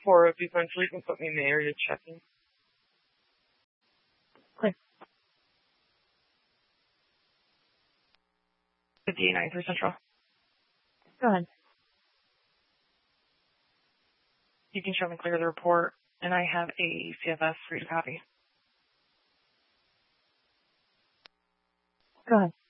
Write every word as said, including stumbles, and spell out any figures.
four if eventually you can put me in the area checking. Clear. fifty-eight ninety-three Central. Go ahead. You can show me clear the report, and I have a C F S for you to copy. Go ahead.